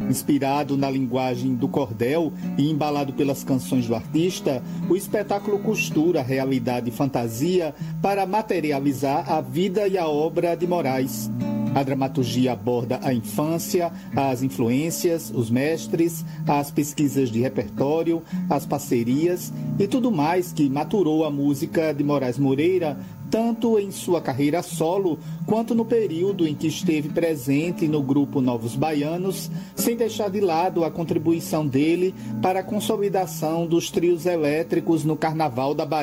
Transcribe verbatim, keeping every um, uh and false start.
Inspirado na linguagem do cordel e embalado pelas canções do artista, o espetáculo costura realidade e fantasia para materializar a vida e a obra de Moraes. A dramaturgia aborda a infância, as influências, os mestres, as pesquisas de repertório, as parcerias e tudo mais que maturou a música de Moraes Moreira, tanto em sua carreira solo, quanto no período em que esteve presente no grupo Novos Baianos, sem deixar de lado a contribuição dele para a consolidação dos trios elétricos no Carnaval da Bahia.